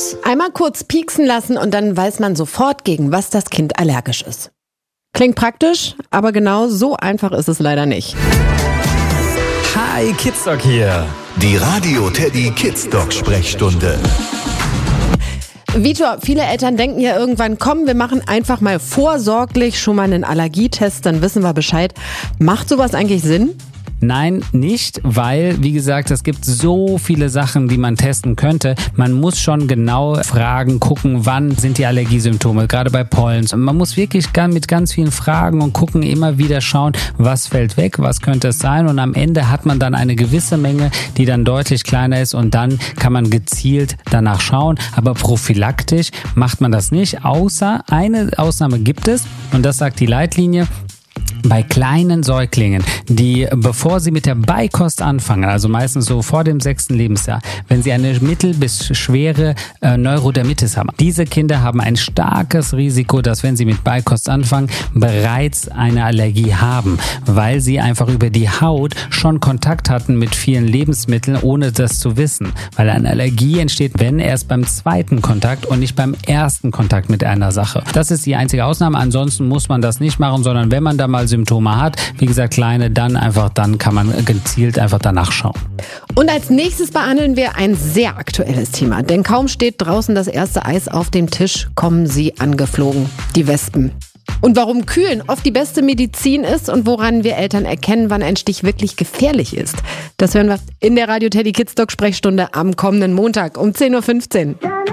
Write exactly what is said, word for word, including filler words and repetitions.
Einmal kurz pieksen lassen und dann weiß man sofort, gegen was das Kind allergisch ist. Klingt praktisch, aber genau so einfach ist es leider nicht. Hi, Kidsdoc hier. Die Radio Teddy Kidsdoc Sprechstunde. Vitor, viele Eltern denken ja irgendwann, komm, wir machen einfach mal vorsorglich schon mal einen Allergietest, dann wissen wir Bescheid. Macht sowas eigentlich Sinn? Nein, nicht, weil, wie gesagt, es gibt so viele Sachen, die man testen könnte. Man muss schon genau fragen, gucken, wann sind die Allergiesymptome, gerade bei Pollens. Und man muss wirklich mit ganz vielen Fragen und gucken, immer wieder schauen, was fällt weg, was könnte es sein. Und am Ende hat man dann eine gewisse Menge, die dann deutlich kleiner ist und dann kann man gezielt danach schauen. Aber prophylaktisch macht man das nicht, außer eine Ausnahme gibt es und das sagt die Leitlinie. Bei kleinen Säuglingen, die bevor sie mit der Beikost anfangen, also meistens so vor dem sechsten Lebensjahr, wenn sie eine mittel- bis schwere äh, Neurodermitis haben. Diese Kinder haben ein starkes Risiko, dass wenn sie mit Beikost anfangen, bereits eine Allergie haben, weil sie einfach über die Haut schon Kontakt hatten mit vielen Lebensmitteln, ohne das zu wissen. Weil eine Allergie entsteht, wenn erst beim zweiten Kontakt und nicht beim ersten Kontakt mit einer Sache. Das ist die einzige Ausnahme, ansonsten muss man das nicht machen, sondern wenn man da mal Symptome hat, wie gesagt, kleine, dann einfach, dann kann man gezielt einfach danach schauen. Und als nächstes behandeln wir ein sehr aktuelles Thema, denn kaum steht draußen das erste Eis auf dem Tisch, kommen sie angeflogen, die Wespen. Und warum Kühlen oft die beste Medizin ist und woran wir Eltern erkennen, wann ein Stich wirklich gefährlich ist, das hören wir in der Radio Teddy Kidsdoc Sprechstunde am kommenden Montag um zehn Uhr fünfzehn.